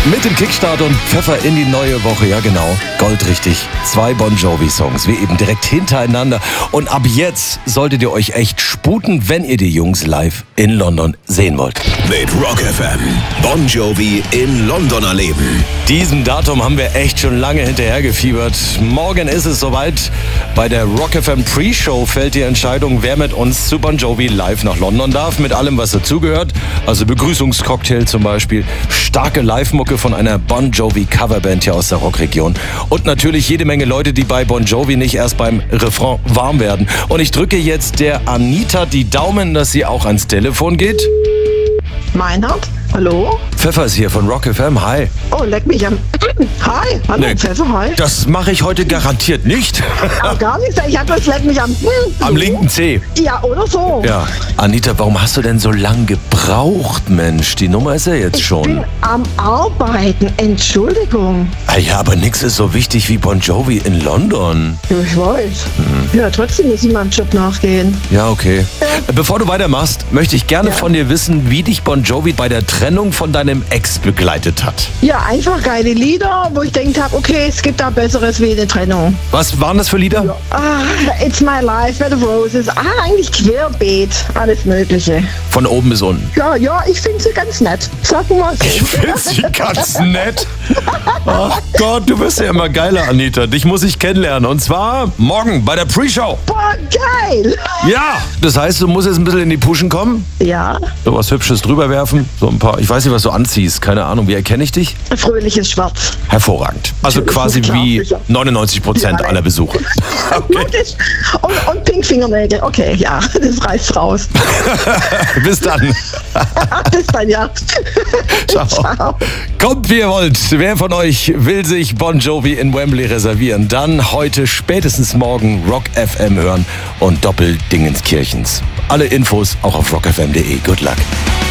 Mit dem Kickstart und Pfeffer in die neue Woche, ja genau, goldrichtig. 2 Bon Jovi-Songs, wie eben direkt hintereinander. Und ab jetzt solltet ihr euch echt sputen, wenn ihr die Jungs live in London sehen wollt. Mit Rock FM, Bon Jovi in London erleben. Diesem Datum haben wir echt schon lange hinterhergefiebert. Morgen ist es soweit. Bei der Rock FM Pre-Show fällt die Entscheidung, wer mit uns zu Bon Jovi live nach London darf, mit allem, was dazugehört. Also Begrüßungscocktail zum Beispiel, starke Live-Mucke von einer Bon Jovi Coverband hier aus der Rockregion und natürlich jede Menge Leute, die bei Bon Jovi nicht erst beim Refrain warm werden. Und ich drücke jetzt der Anita die Daumen, dass sie auch ans Telefon geht. Meinhard, hallo? Pfeffer ist hier von Rock FM, hi. Oh, leck mich am... Hi, hallo Nee, Pfeffer, hi. Das mache ich heute garantiert nicht. Auch gar nichts, ich hatte das leck mich am... Am linken Zeh. Ja, oder so. Ja. Anita, warum hast du denn so lang gebraucht, Mensch? Die Nummer ist ja jetzt Ich schon. bin am Arbeiten, Entschuldigung. Ah ja, aber nichts ist so wichtig wie Bon Jovi in London. Ja, ich weiß. Ja, trotzdem muss ich meinem Job nachgehen. Ja, okay. Bevor du weitermachst, möchte ich gerne von dir wissen, wie dich Bon Jovi bei der Trennung von deinem Ex begleitet hat. Ja, einfach geile Lieder, wo ich gedacht habe, okay, es gibt da Besseres wie eine Trennung. Was waren das für Lieder? Ah, It's My Life, Bed of Roses. Eigentlich querbeet, alles Mögliche. Von oben bis unten. Ja, ich finde sie ganz nett. Sag mal so. Ich finde sie ganz nett. Ach Gott, du wirst ja immer geiler, Anita. Dich muss ich kennenlernen. Und zwar morgen bei der Pre-Show. Boah, geil. Ja, das heißt, du musst jetzt ein bisschen in die Puschen kommen. Ja, So was Hübsches drüber werfen. So ein paar, ich weiß nicht, was du anziehst. Keine Ahnung, wie erkenne ich dich? fröhliches Schwarz. Hervorragend. Also quasi Klar, wie sicher. 99% aller Besucher. Gut ist. Und Pinkfingernägel. Okay, ja, das reißt raus. Bis dann. Bis dann, ja. Ciao. Kommt, wie ihr wollt. Wer von euch will sich Bon Jovi in Wembley reservieren? Dann heute spätestens morgen Rock FM hören und Doppeldingenskirchens. Alle Infos auch auf rockfm.de. Good luck.